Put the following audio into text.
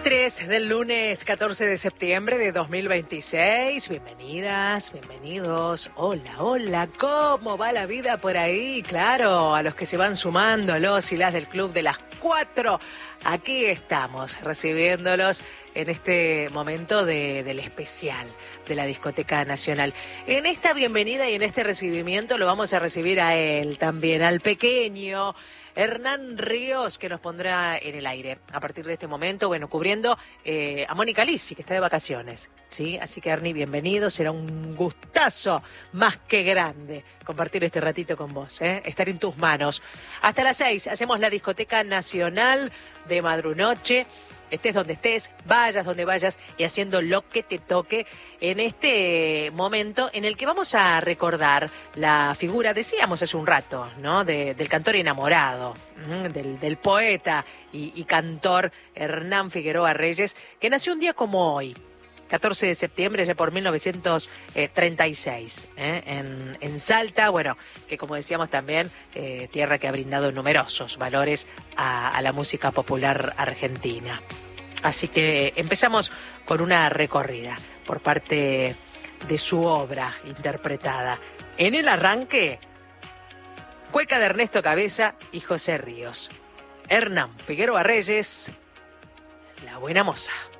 23 del lunes 14 de septiembre de 2026. Bienvenidas, bienvenidos. Hola, hola, ¿cómo va la vida por ahí? Claro, a los que se van sumando, a los y las del Club de las 4. Aquí estamos recibiéndolos en este momento del especial de la Discoteca Nacional. En esta bienvenida y en este recibimiento lo vamos a recibir a él también, al pequeño Hernán Ríos, que nos pondrá en el aire a partir de este momento, bueno, cubriendo a Mónica Lisi, que está de vacaciones, ¿sí? Así que, Ernie, bienvenido, será un gustazo más que grande compartir este ratito con vos, estar en tus manos. Hasta las 6 hacemos la Discoteca Nacional de Madrunoche. Estés donde estés, vayas donde vayas y haciendo lo que te toque en este momento en el que vamos a recordar la figura, decíamos hace un rato, ¿no? Del cantor enamorado, del poeta y cantor Hernán Figueroa Reyes, que nació un día como hoy, 14 de septiembre, ya por 1936, en Salta, bueno, que como decíamos también, tierra que ha brindado numerosos valores a la música popular argentina. Así que empezamos con una recorrida por parte de su obra interpretada. En el arranque, cueca de Ernesto Cabeza y José Ríos. Hernán Figueroa Reyes, La Buena Moza.